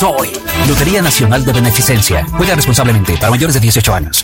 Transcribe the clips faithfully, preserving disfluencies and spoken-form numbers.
Soy Lotería Nacional de Beneficencia. Juega responsablemente para mayores de dieciocho años.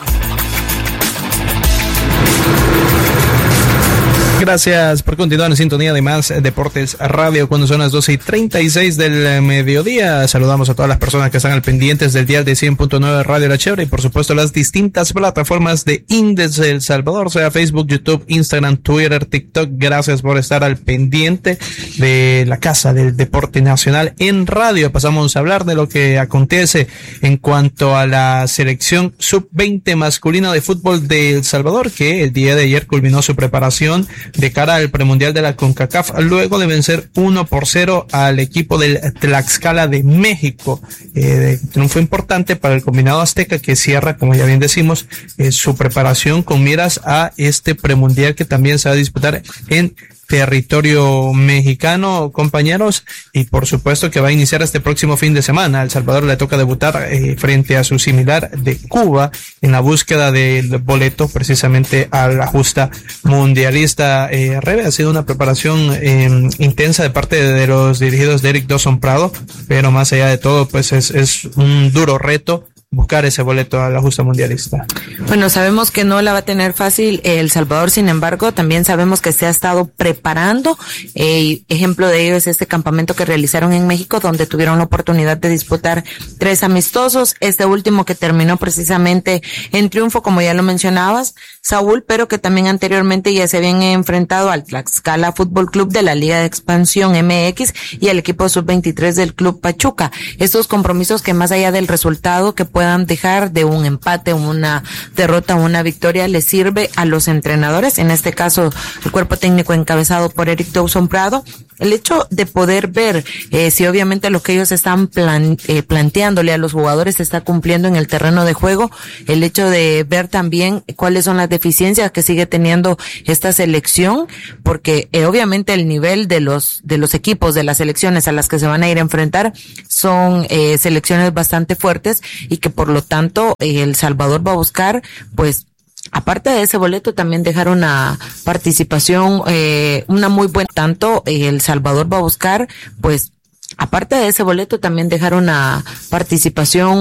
Gracias por continuar en sintonía de Más Deportes Radio cuando son las doce y treinta y seis del mediodía. Saludamos a todas las personas que están al pendientes del dial de cien punto nueve Radio La Chévere y por supuesto las distintas plataformas de Índice El Salvador, sea Facebook, YouTube, Instagram, Twitter, TikTok. Gracias por estar al pendiente de la Casa del Deporte Nacional en radio. Pasamos a hablar de lo que acontece en cuanto a la selección sub veinte masculina de fútbol de El Salvador, que el día de ayer culminó su preparación de cara al premundial de la CONCACAF, luego de vencer uno por cero al equipo del Tlaxcala de México. Eh, triunfo importante para el combinado azteca, que cierra, como ya bien decimos, eh, su preparación con miras a este premundial que también se va a disputar en territorio mexicano, compañeros, y por supuesto que va a iniciar este próximo fin de semana. A El Salvador le toca debutar eh, frente a su similar de Cuba en la búsqueda del boleto precisamente a la justa mundialista. Eh, Rebe, ha sido una preparación eh, intensa de parte de los dirigidos de Eric Dawson Prado, pero más allá de todo, pues es, es un duro reto buscar ese boleto a la justa mundialista. Bueno, sabemos que no la va a tener fácil El Salvador, sin embargo, también sabemos que se ha estado preparando. Eh, ejemplo de ello es este campamento que realizaron en México, donde tuvieron la oportunidad de disputar tres amistosos, este último que terminó precisamente en triunfo, como ya lo mencionabas, Saúl, pero que también anteriormente ya se habían enfrentado al Tlaxcala Fútbol Club de la Liga de Expansión M X y al equipo sub veintitrés del Club Pachuca. Estos compromisos que más allá del resultado que puedan dejar de un empate, una derrota, una victoria, les sirve a los entrenadores, en este caso el cuerpo técnico encabezado por Eric Dawson Prado, el hecho de poder ver eh, si obviamente lo que ellos están plan, eh, planteándole a los jugadores se está cumpliendo en el terreno de juego, el hecho de ver también cuáles son las deficiencias que sigue teniendo esta selección, porque eh, obviamente el nivel de los de los equipos de las selecciones a las que se van a ir a enfrentar son eh, selecciones bastante fuertes y que por lo tanto eh, El Salvador va a buscar, pues, aparte de ese boleto, también dejar una participación, eh, una muy buena, tanto eh, El Salvador va a buscar, pues, aparte de ese boleto, también dejar una participación